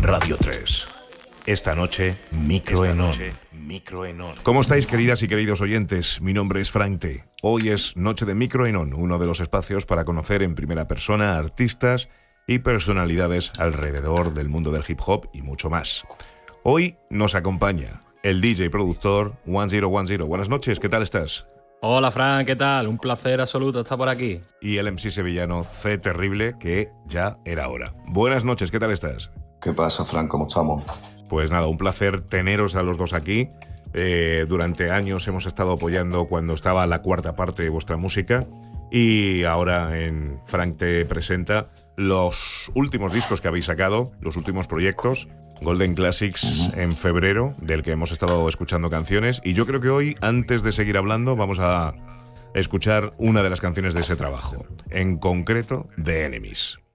Radio 3. Esta noche, Micro Enon. ¿Cómo estáis, queridas y queridos oyentes? Mi nombre es Frank T. Hoy es Noche de Micro Enon, uno de los espacios para conocer en primera persona artistas y personalidades alrededor del mundo del hip hop y mucho más. Hoy nos acompaña el DJ y productor 1010. Buenas noches, ¿qué tal estás? Hola, Fran, ¿qué tal? Un placer absoluto estar por aquí. Y el MC sevillano C Terrible, que ya era hora. Buenas noches, ¿qué tal estás? ¿Qué pasa, Fran? ¿Cómo estamos? Pues nada, un placer teneros a los dos aquí. Durante años hemos estado apoyando cuando estaba la cuarta parte de vuestra música y ahora en Frank Te presenta los últimos discos que habéis sacado, los últimos proyectos, Golden Classics en febrero, del que hemos estado escuchando canciones, y yo creo que hoy, antes de seguir hablando, vamos a escuchar una de las canciones de ese trabajo, en concreto The Enemies.